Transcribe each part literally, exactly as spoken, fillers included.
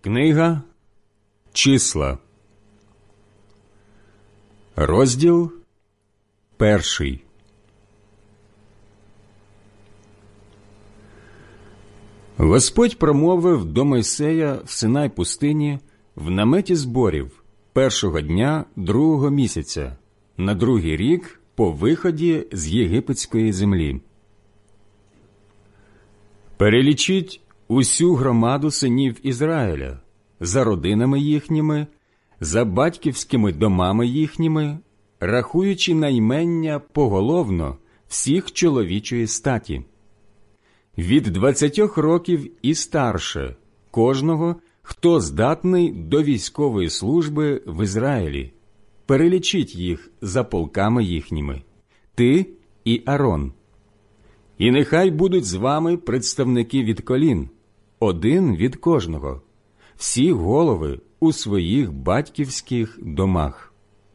Книга Числа, розділ перший. Господь промовив до Мойсея в Синай пустині в наметі зборів першого дня другого місяця, на другий рік по виході з єгипетської землі. Перелічіть усю громаду синів Ізраїля за родинами їхніми, за батьківськими домами їхніми, рахуючи наймення поголовно всіх чоловічої статі. Від двадцятьох років і старше кожного, хто здатний до військової служби в Ізраїлі. Перелічіть їх за полками їхніми, ти і Арон. І нехай будуть з вами представники від колін, один від кожного, всі голови у своїх батьківських домах.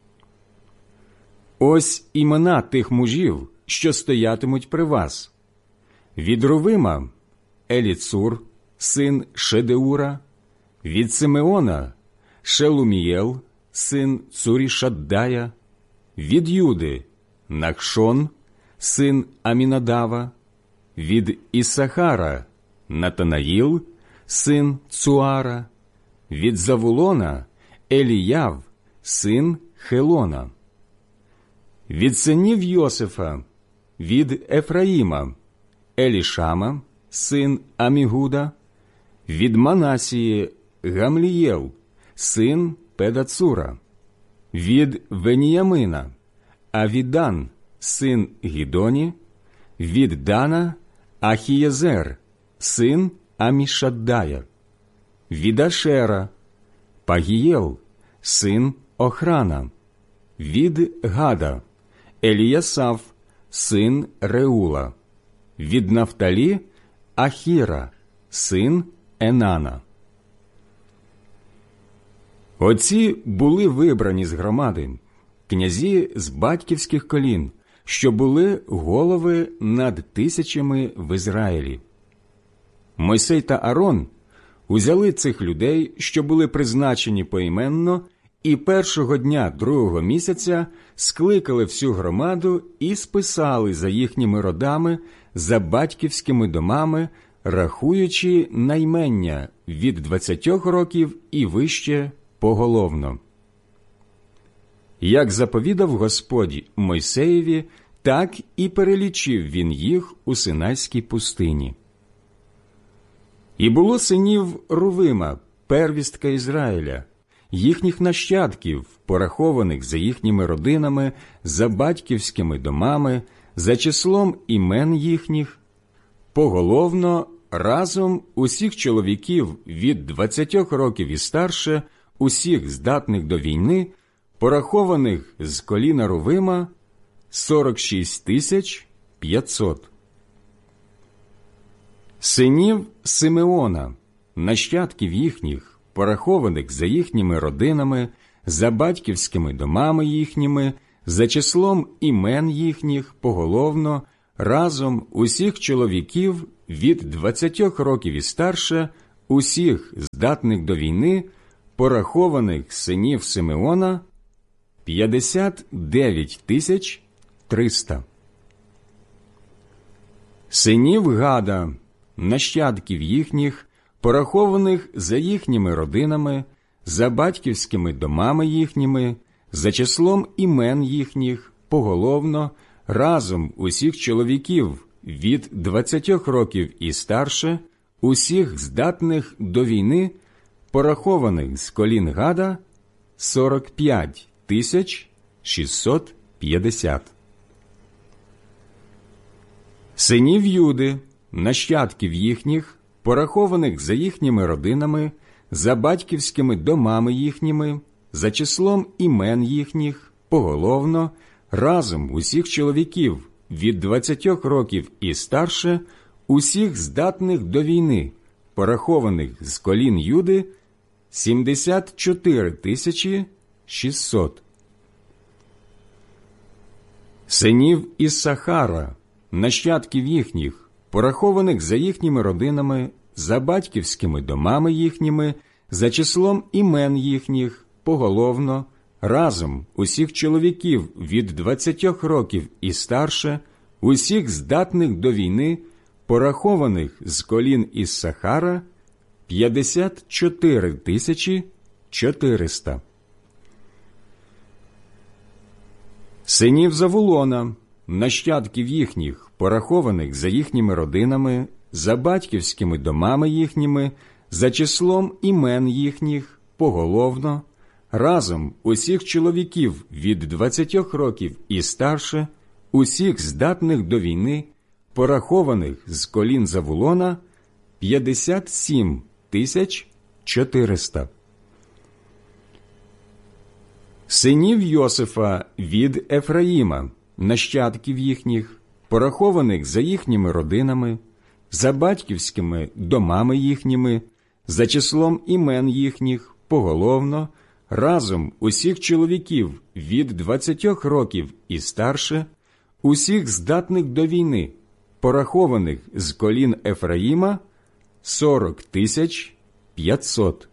Ось імена тих мужів, що стоятимуть при вас. Від Рувима – Еліцур, син Шедеура, від Симеона – Шелумієл, син Цурішаддая, від Юди – Нахшон, син Амінадава, від Ісахара – Натанаїл, син Цуара, від Завулона – Еліяв, син Хелона. Від синів Йосифа, від Ефраїма – Елішама, син Амігуда, від Манасії – Гамлієл, син Педацура, від Веніямина – Авідан, син Гідоні, від Дана – Ахієзер, син Амішаддая, від Ашера – Пагієл, син Охрана, від Гада – Еліясав, син Реула, від Нафталі – Ахіра, син Енана. Оці були вибрані з громади, князі з батьківських колін, що були голови над тисячами в Ізраїлі. Мойсей та Арон узяли цих людей, що були призначені поіменно, і першого дня другого місяця скликали всю громаду і списали за їхніми родами, за батьківськими домами, рахуючи наймення від двадцятьох років і вище поголовно. Як заповідав Господь Мойсеєві, так і перелічив він їх у Синайській пустині. І було синів Рувима, первістка Ізраїля, їхніх нащадків, порахованих за їхніми родинами, за батьківськими домами, за числом імен їхніх, поголовно разом усіх чоловіків від двадцятьох років і старше, усіх здатних до війни, порахованих з коліна Рувима, сорок шість тисяч п'ятсот. Синів Симеона, нащадків їхніх, порахованих за їхніми родинами, за батьківськими домами їхніми, за числом імен їхніх, поголовно, разом усіх чоловіків від двадцятьох років і старше, усіх здатних до війни, порахованих синів Симеона, п'ятдесят дев'ять тисяч триста. Синів Гада, нащадків їхніх, порахованих за їхніми родинами, за батьківськими домами їхніми, за числом імен їхніх, поголовно, разом усіх чоловіків від двадцятьох років і старше, усіх здатних до війни, порахованих з колін Гада, сорок п'ять тисяч шістсот п'ятдесят. Синів Юди, нащадків їхніх, порахованих за їхніми родинами, за батьківськими домами їхніми, за числом імен їхніх, поголовно, разом усіх чоловіків від двадцятьох років і старше, усіх здатних до війни, порахованих з колін Юди, сімдесят чотири тисячі шістсот. Синів Іссахара, нащадків їхніх, порахованих за їхніми родинами, за батьківськими домами їхніми, за числом імен їхніх поголовно, разом усіх чоловіків від двадцятьох років і старше, усіх здатних до війни, порахованих з колін Іссахара, п'ятдесят чотири тисячі чотириста. Синів Завулона, нащадків їхніх, порахованих за їхніми родинами, за батьківськими домами їхніми, за числом імен їхніх, поголовно, разом усіх чоловіків від двадцятьох років і старше, усіх здатних до війни, порахованих з колін Завулона, п'ятдесят сім тисяч чотириста. Синів Йосифа від Ефраїма, нащадків їхніх, порахованих за їхніми родинами, за батьківськими домами їхніми, за числом імен їхніх, поголовно, разом усіх чоловіків від двадцятьох років і старше, усіх здатних до війни, порахованих з колін Ефраїма, сорок тисяч п'ятсот.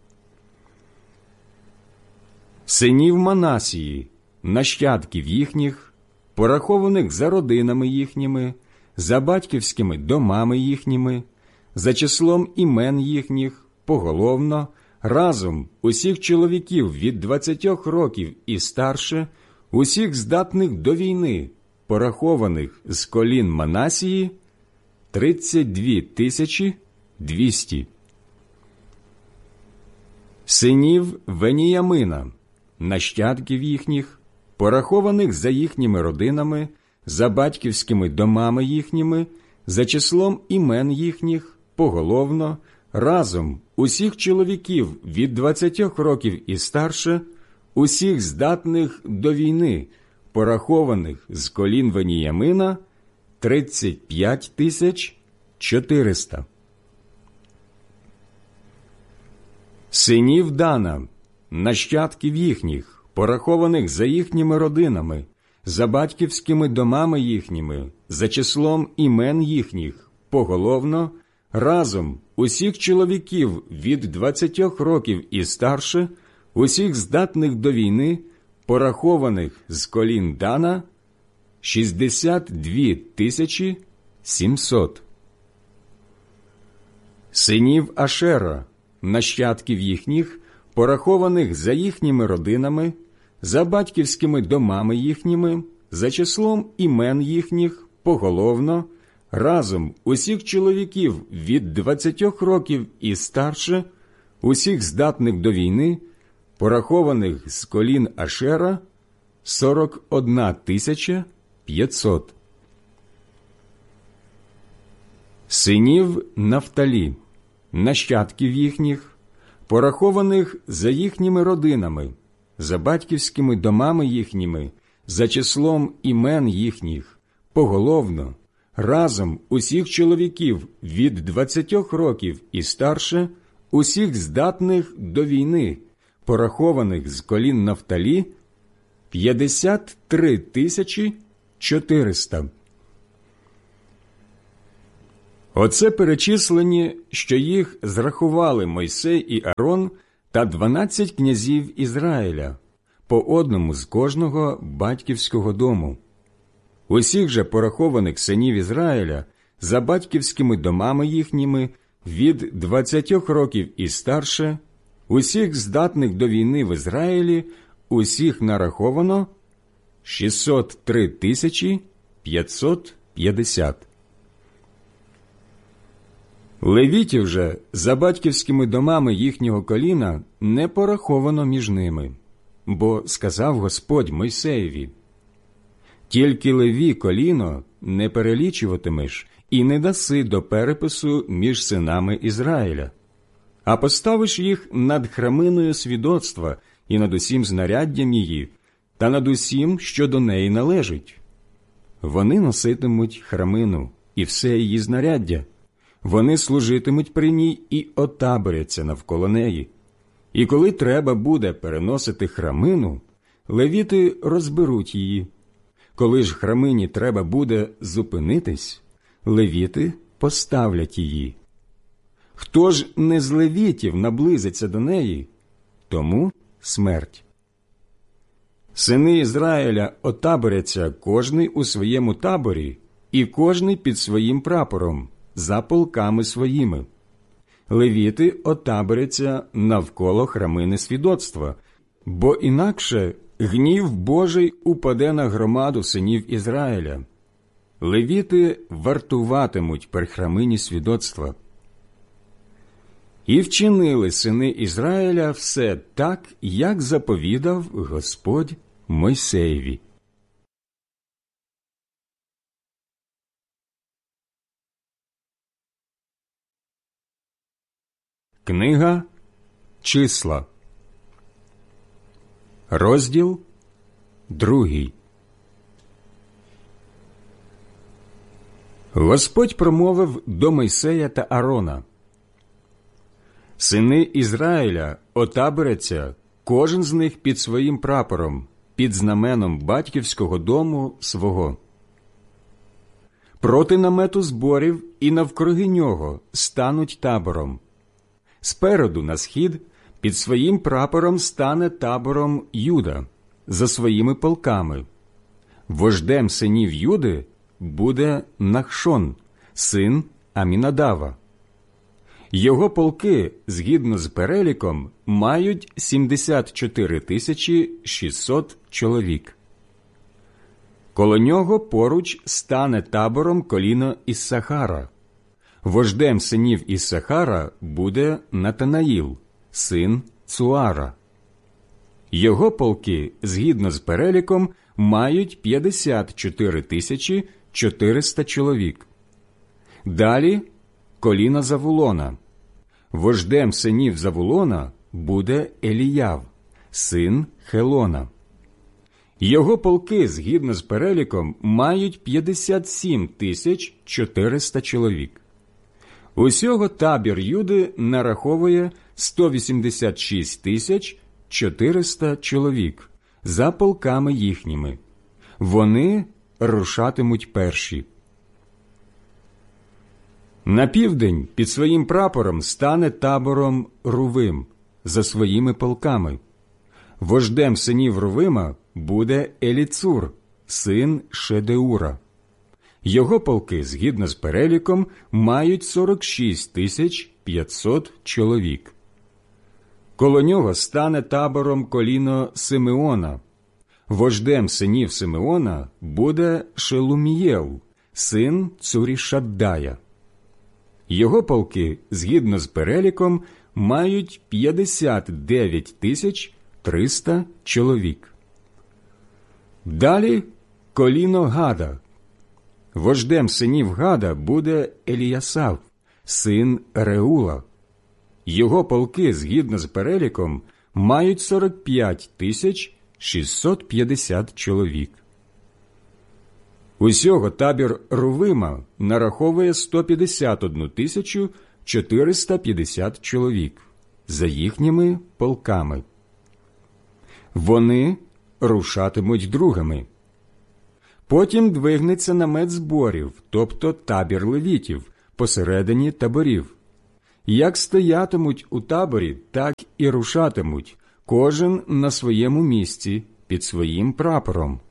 Синів Манасії, нащадків їхніх, порахованих за родинами їхніми, за батьківськими домами їхніми, за числом імен їхніх, поголовно, разом усіх чоловіків від двадцятьох років і старше, усіх здатних до війни, порахованих з колін Манасії, тридцять дві тисячі двісті. Синів Веніямина, нащадків їхніх, порахованих за їхніми родинами, за батьківськими домами їхніми, за числом імен їхніх, поголовно, разом усіх чоловіків від двадцятьох років і старше, усіх здатних до війни, порахованих з колін Веніямина, тридцять п'ять тисяч чотириста. Синів Дана, нащадків їхніх, порахованих за їхніми родинами, за батьківськими домами їхніми, за числом імен їхніх, поголовно, разом усіх чоловіків від двадцятьох років і старше, усіх здатних до війни, порахованих з колін Дана, шістдесят дві тисячі сімсот. Синів Ашера, нащадків їхніх, порахованих за їхніми родинами, за батьківськими домами їхніми, за числом імен їхніх, поголовно, разом усіх чоловіків від двадцятьох років і старше, усіх здатних до війни, порахованих з колін Ашера, сорок одна тисяча п'ятсот. Синів Нафталі, нащадків їхніх, порахованих за їхніми родинами, за батьківськими домами їхніми, за числом імен їхніх, поголовно, разом усіх чоловіків від двадцятьох років і старше, усіх здатних до війни, порахованих з колін Нафталі, п'ятдесят три тисячі чотириста. Оце перечислені, що їх зрахували Мойсей і Арон та дванадцять князів Ізраїля, по одному з кожного батьківського дому. Усіх же порахованих синів Ізраїля за батьківськими домами їхніми від двадцятьох років і старше, усіх здатних до війни в Ізраїлі, усіх нараховано шістсот три тисячі п'ятсот п'ятдесят. Левітів же за батьківськими домами їхнього коліна не пораховано між ними, бо сказав Господь Мойсеєві: «Тільки Леві коліно не перелічуватимеш і не даси до перепису між синами Ізраїля, а поставиш їх над храминою свідоцтва і над усім знаряддям її, та над усім, що до неї належить. Вони носитимуть храмину і все її знаряддя, вони служитимуть при ній і отаборяться навколо неї. І коли треба буде переносити храмину, левіти розберуть її. Коли ж храмині треба буде зупинитись, левіти поставлять її. Хто ж не з левітів наблизиться до неї, тому смерть. Сини Ізраїля отаборяться кожний у своєму таборі і кожний під своїм прапором, за полками своїми. Левіти отаборяться навколо храмини свідоцтва, бо інакше гнів Божий упаде на громаду синів Ізраїля. Левіти вартуватимуть при храмині свідоцтва. І вчинили сини Ізраїля все так, як заповідав Господь Мойсеєві. Книга Числа, розділ другий. Господь промовив до Мойсея та Аарона: «Сини Ізраїля отаборяться, кожен з них під своїм прапором, під знаменом батьківського дому свого. Проти намету зборів і навкруги нього стануть табором. Спереду на схід під своїм прапором стане табором Юда за своїми полками. Вождем синів Юди буде Нахшон, син Амінадава. Його полки, згідно з переліком, мають сімдесят чотири тисячі шістсот чоловік. Коло нього поруч стане табором коліно Іссахара. Вождем синів Іссахара буде Натанаїл, син Цуара. Його полки, згідно з переліком, мають п'ятдесят чотири тисячі чотириста чоловік. Далі коліно Завулона. Вождем синів Завулона буде Еліяв, син Хелона. Його полки, згідно з переліком, мають п'ятдесят сім тисяч чотириста чоловік. Усього табір Юди нараховує сто вісімдесят шість тисяч чотириста чоловік за полками їхніми. Вони рушатимуть перші. На південь під своїм прапором стане табором Рувим за своїми полками. Вождем синів Рувима буде Еліцур, син Шедеура. Його полки, згідно з переліком, мають сорок шість тисяч п'ятсот чоловік. Коло нього стане табором коліно Симеона. Вождем синів Симеона буде Шелумієл, син Цурішаддая. Його полки, згідно з переліком, мають п'ятдесят дев'ять тисяч триста чоловік. Далі коліно Гада. Вождем синів Гада буде Еліясав, син Реула. Його полки, згідно з переліком, мають сорок п'ять тисяч шістсот п'ятдесят чоловік. Усього табір Рувима нараховує сто п'ятдесят одну тисячу чотириста п'ятдесят чоловік за їхніми полками. Вони рушатимуть другими. Потім двигнеться намет зборів, тобто табір левітів, посередині таборів. Як стоятимуть у таборі, так і рушатимуть, кожен на своєму місці, під своїм прапором.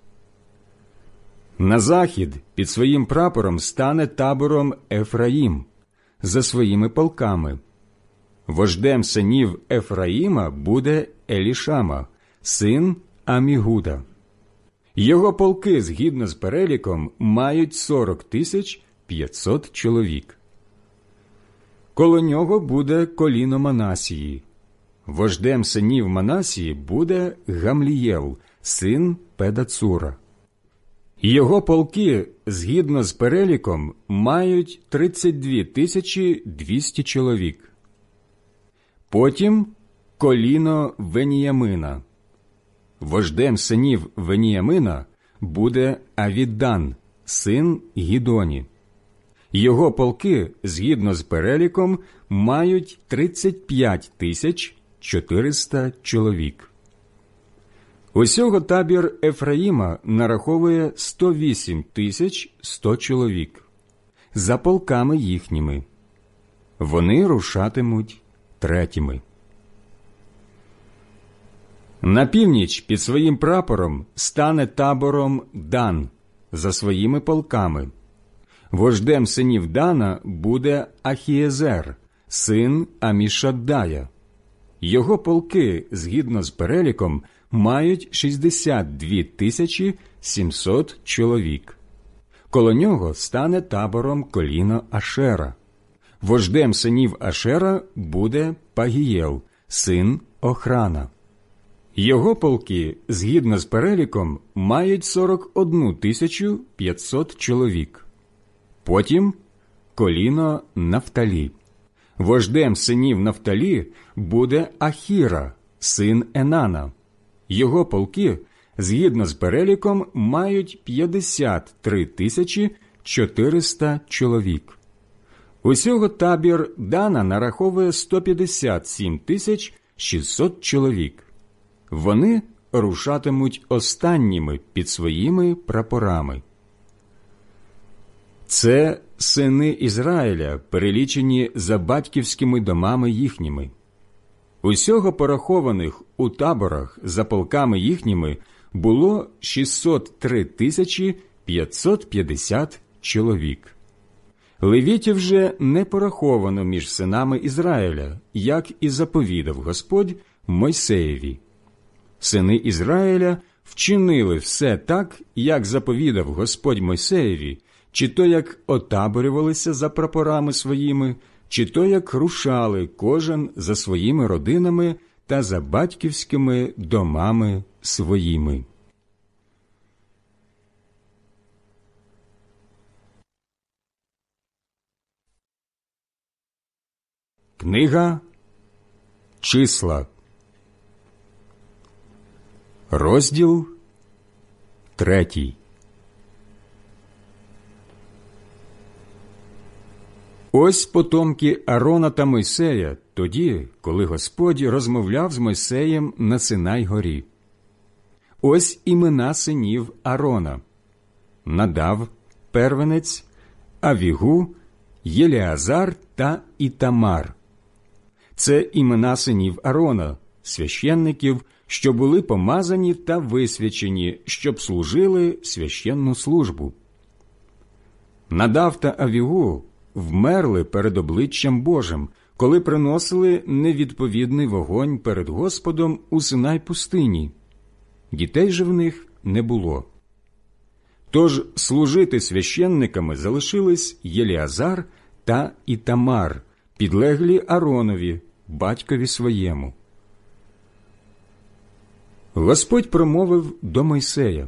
На захід під своїм прапором стане табором Ефраїм за своїми полками. Вождем синів Ефраїма буде Елішама, син Амігуда. Його полки, згідно з переліком, мають сорок тисяч п'ятсот чоловік. Коло нього буде коліно Манасії. Вождем синів Манасії буде Гамлієл, син Педацура. Його полки, згідно з переліком, мають тридцять дві тисячі двісті чоловік. Потім коліно Веніямина. Вождем синів Веніямина буде Авідан, син Гідоні. Його полки, згідно з переліком, мають тридцять п'ять тисяч чотириста чоловік. Усього табір Ефраїма нараховує сто вісім тисяч сто чоловік за полками їхніми. Вони рушатимуть третіми. На північ під своїм прапором стане табором Дан за своїми полками. Вождем синів Дана буде Ахієзер, син Амішаддая. Його полки, згідно з переліком, мають шістдесят дві тисячі сімсот чоловік. Коло нього стане табором коліно Ашера. Вождем синів Ашера буде Пагієл, син Охрана. Його полки, згідно з переліком, мають сорок одну тисячу п'ятсот чоловік. Потім коліно Нафталі. Вождем синів Нафталі буде Ахіра, син Енана. Його полки, згідно з переліком, мають п'ятдесят три тисячі чотириста чоловік. Усього табір Дана нараховує сто п'ятдесят сім тисяч шістсот чоловік. Вони рушатимуть останніми під своїми прапорами. Це сини Ізраїля, перелічені за батьківськими домами їхніми. Усього порахованих у таборах за полками їхніми було шістсот три тисячі п'ятсот п'ятдесят чоловік. Левітів же не пораховано між синами Ізраїля, як і заповідав Господь Мойсеєві. Сини Ізраїля вчинили все так, як заповідав Господь Мойсеєві, чи то як отаборювалися за прапорами своїми, чи то як рушали кожен за своїми родинами та за батьківськими домами своїми. Книга Числа, розділ третій. Ось потомки Аарона та Мойсея тоді, коли Господь розмовляв з Мойсеєм на Синай-горі. Ось імена синів Аарона: Надав, первенець, Авігу, Єлеазар та Ітамар. Це імена синів Аарона, священників, що були помазані та висвячені, щоб служили священну службу. Надав та Авігу вмерли перед обличчям Божим, коли приносили невідповідний вогонь перед Господом у Синай-пустині. Дітей же в них не було. Тож служити священниками залишились Єлеазар та Ітамар, підлеглі Ааронові, батькові своєму. Господь промовив до Мойсея: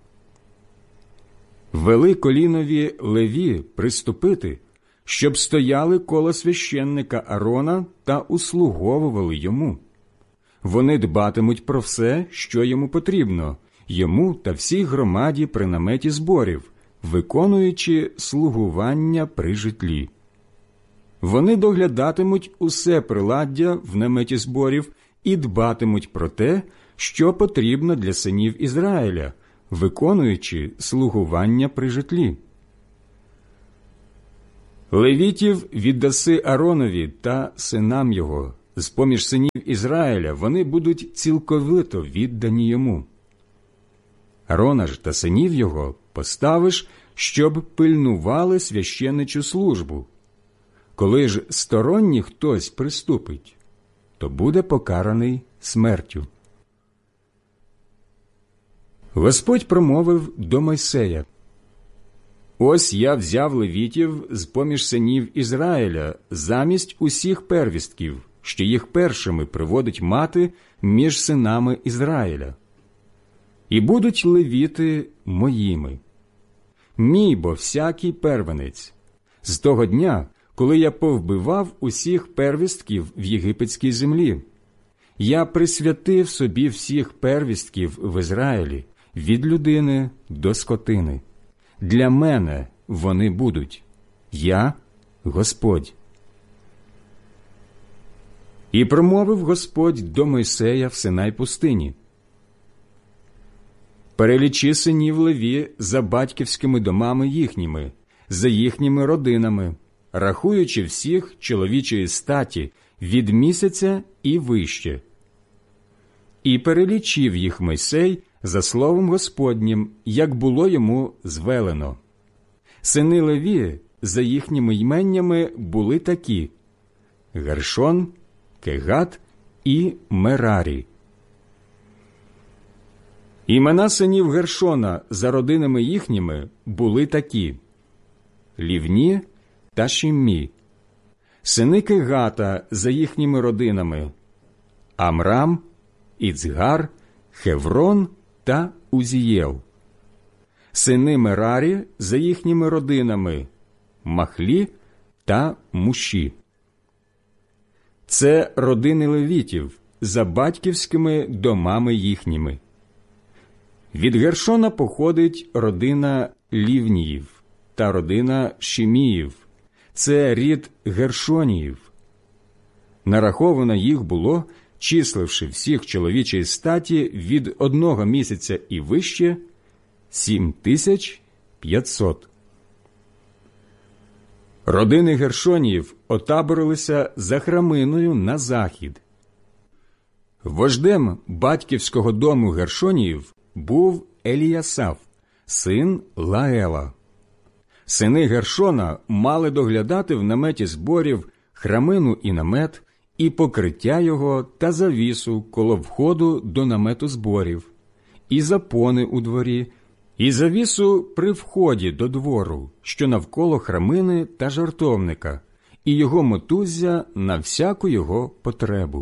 «Вели колінові Леві приступити, щоб стояли коло священника Аарона та услуговували йому. Вони дбатимуть про все, що йому потрібно, йому та всій громаді при наметі зборів, виконуючи слугування при житлі. Вони доглядатимуть усе приладдя в наметі зборів і дбатимуть про те, що потрібно для синів Ізраїля, виконуючи слугування при житлі. Левітів віддаси Ааронові та синам його. З-поміж синів Ізраїля вони будуть цілковито віддані йому. Аарона ж та синів його поставиш, щоб пильнували священичу службу. Коли ж сторонній хтось приступить, то буде покараний смертю». Господь промовив до Мойсея: «Ось я взяв левітів з-поміж синів Ізраїля замість усіх первістків, що їх першими приводить мати між синами Ізраїля. І будуть левіти моїми. Мій бо всякий первенець. З того дня, коли я повбивав усіх первістків в єгипетській землі, я присвятив собі всіх первістків в Ізраїлі, від людини до скотини. Для мене вони будуть. Я – Господь». І промовив Господь до Мойсея в Синай-пустині: «Перелічи синів Леві за батьківськими домами їхніми, за їхніми родинами, рахуючи всіх чоловічої статі від місяця і вище. І перелічив їх Мойсей за словом Господнім, як було йому звелено. Сини Леві за їхніми йменнями були такі: Гершон, Кегат і Мерарі. Імена синів Гершона за родинами їхніми були такі: Лівні та Шиммі. Сини Кегата за їхніми родинами: Амрам, Іцгар, Хеврон та Узієл. Сини Мерарі за їхніми родинами: Махлі та Муші. Це родини левітів за батьківськими домами їхніми. Від Гершона походить родина Лівніїв та родина Шиміїв. Це рід Гершоніїв. Нараховано їх було, числивши всіх чоловічої статі від одного місяця і вище, сім тисяч п'ятсот. Родини Гершоніїв отаборилися за Храминою на захід. Вождем батьківського дому Гершоніїв був Еліясаф, син Лаела. Сини Гершона мали доглядати в наметі зборів храмину і намет, і покриття його та завісу коло входу до намету зборів, і запони у дворі, і завісу при вході до двору, що навколо храмини та жертовника, і його мотуззя на всяку його потребу.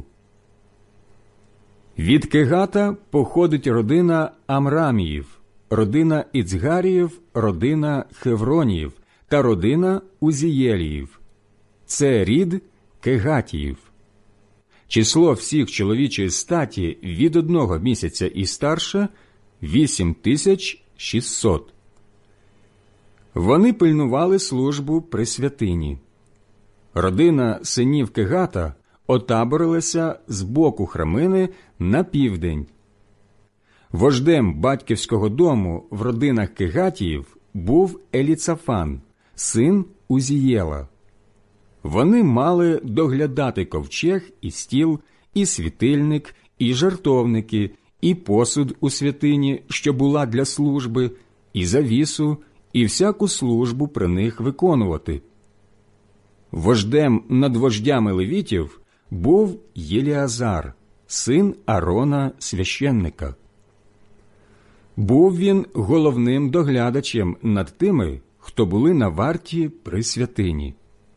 Від Кегата походить родина Амраміїв, родина Іцгаріїв, родина Хевроніїв та родина Узієліїв. Це рід Кегатіїв. Число всіх чоловічої статі від одного місяця і старше – вісім тисяч шістсот. Вони пильнували службу при святині. Родина синів Кегата отаборилася з боку храмини на південь. Вождем батьківського дому в родинах Кегатіїв був Еліцафан, син Узієла. Вони мали доглядати ковчег і стіл, і світильник, і жертовники, і посуд у святині, що була для служби, і завісу, і всяку службу при них виконувати. Вождем над вождями левітів був Єліазар, син Арона священника. Був він головним доглядачем над тими, хто були на варті при святині.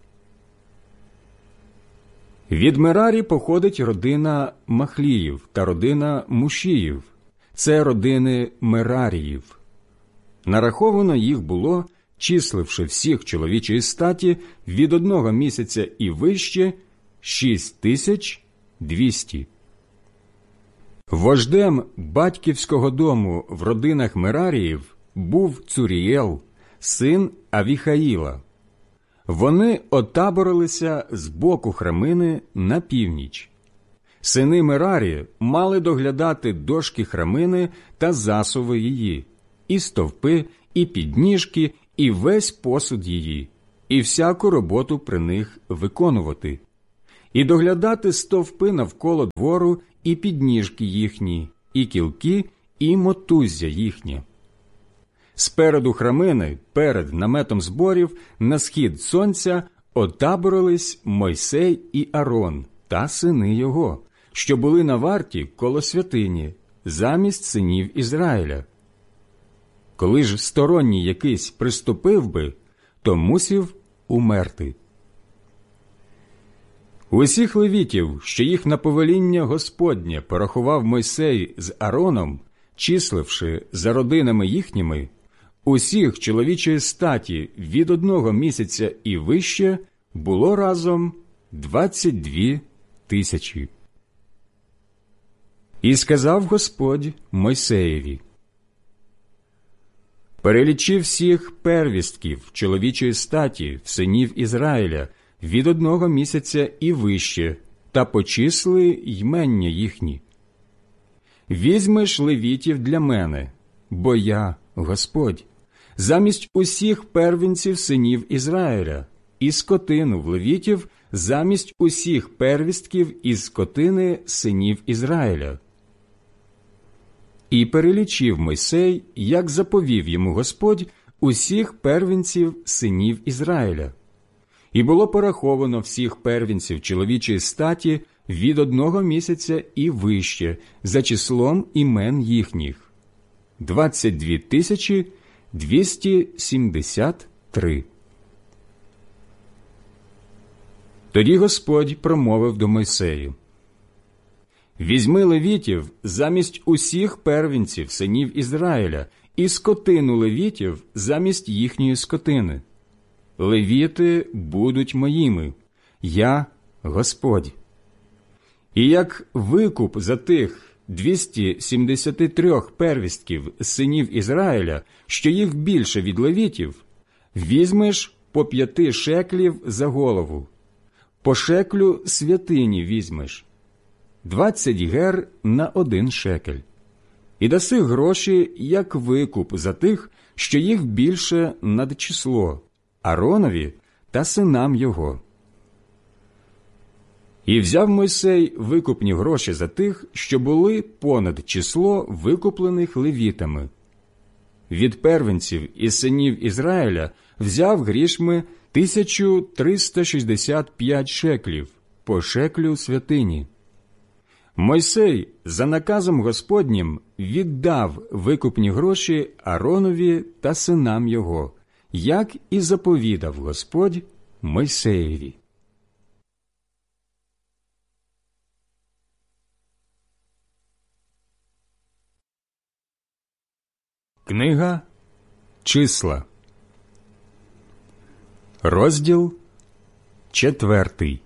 Від Мерарі походить родина Махліїв та родина Мушіїв. Це родини Мераріїв. Нараховано їх було, числивши всіх чоловічої статі від одного місяця і вище, шість тисяч двісті. Вождем батьківського дому в родинах Мераріїв був Цурієл, син Авіхаїла. Вони отаборилися з боку храмини на північ. Сини Мерарі мали доглядати дошки храмини та засуви її, і стовпи, і підніжки, і весь посуд її, і всяку роботу при них виконувати, і доглядати стовпи навколо двору, і підніжки їхні, і кілки, і мотуззя їхнє. Спереду храмини, перед наметом зборів, на схід сонця, отаборились Мойсей і Арон та сини його, що були на варті коло святині, замість синів Ізраїля. Коли ж сторонній якийсь приступив би, то мусів умерти. Усіх левітів, що їх на повеління Господнє порахував Мойсей з Ароном, числивши за родинами їхніми, усіх чоловічої статі від одного місяця і вище було разом двадцять дві тисячі. І сказав Господь Мойсеєві: перелічи всіх первістків чоловічої статі в синів Ізраїля від одного місяця і вище, та почисли ймення їхні. Візьмеш левітів для мене, бо я, Господь, замість усіх первенців синів Ізраїля, і скотину в левітів замість усіх первістків із скотини синів Ізраїля. І перелічив Мойсей, як заповів йому Господь, усіх первенців синів Ізраїля. І було пораховано всіх первенців чоловічої статі від одного місяця і вище, за числом імен їхніх – двадцять дві тисячі двісті сімдесят три. Тоді Господь промовив до Мойсею: «Візьми левітів замість усіх первенців синів Ізраїля і скотину левітів замість їхньої скотини. Левіти будуть моїми, я Господь. І як викуп за тих двісті сімдесят три первістків синів Ізраїля, що їх більше від левітів, візьмеш по п'яти шеклів за голову, по шеклю святині візьмеш, двадцять гер на один шекель, і даси гроші, як викуп за тих, що їх більше над число, Ааронові та синам його». І взяв Мойсей викупні гроші за тих, що були понад число викуплених левітами. Від первенців і синів Ізраїля взяв грішми тисячу триста шістдесят п'ять шеклів по шеклю святині. Мойсей за наказом Господнім віддав викупні гроші Ааронові та синам його, як і заповідав Господь Мойсеєві. Книга Числа, розділ четвертий.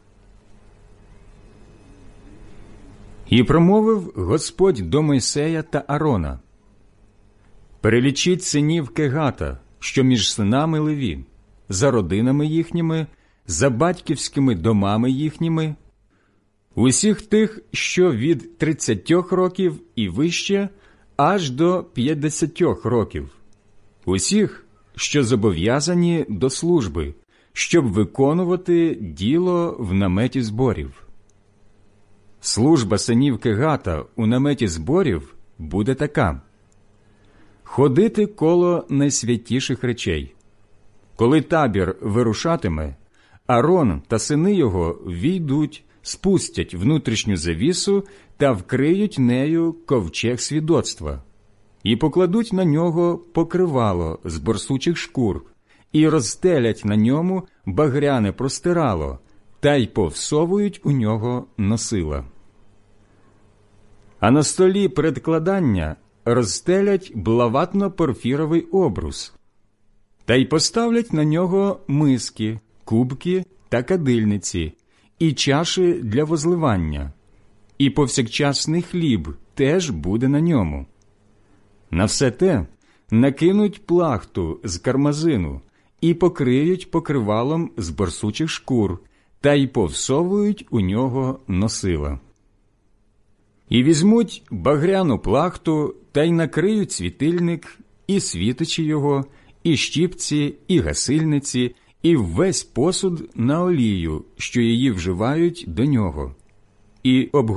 І промовив Господь до Мойсея та Аарона: «Перелічіть синів Кегата, що між синами Леві, за родинами їхніми, за батьківськими домами їхніми, усіх тих, що від тридцятьох років і вище, аж до п'ятдесятьох років, усіх, що зобов'язані до служби, щоб виконувати діло в наметі зборів. Служба синів Кегата у наметі зборів буде така: ходити коло найсвятіших речей. Коли табір вирушатиме, Аарон та сини його війдуть, спустять внутрішню завісу та вкриють нею ковчег свідоцтва, і покладуть на нього покривало з борсучих шкур, і розстелять на ньому багряне простирало, та й повсовують у нього носила. А на столі предкладання розстелять блаватно-порфіровий обрус, та й поставлять на нього миски, кубки та кадильниці, і чаші для возливання, і повсякчасний хліб теж буде на ньому. На все те накинуть плахту з кармазину і покриють покривалом з борсучих шкур, та й повсовують у нього носила. І візьмуть багряну плахту та й накриють світильник, і світочі його, і щіпці, і гасильниці, і весь посуд на олію, що її вживають до нього, і